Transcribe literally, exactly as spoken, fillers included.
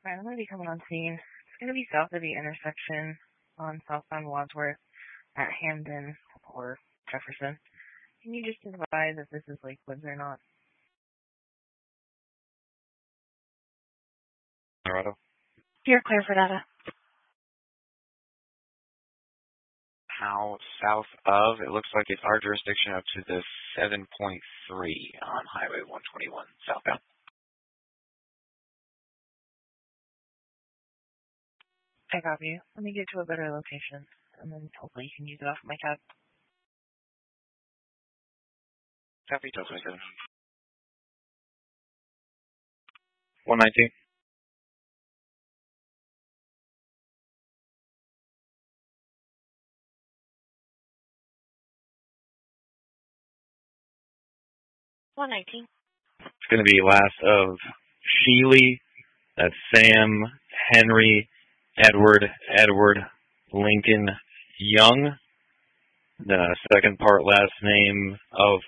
Alright, I'm going to be coming on scene. It's going to be south of the intersection on southbound Wadsworth at Hamden or Jefferson. Can you just advise if this is Lake Woods or not? Colorado. You're clear for data. How south of? It looks like it's our jurisdiction up to the seven point three on Highway one twenty-one southbound. I got you. Let me get to a better location, and then hopefully you can use it off my tab. Copy, Delta twenty-seven. one nineteen. one nineteen. It's going to be last of Sheely. That's Sam, Henry, Edward, Edward, Lincoln, Young. The second part last name of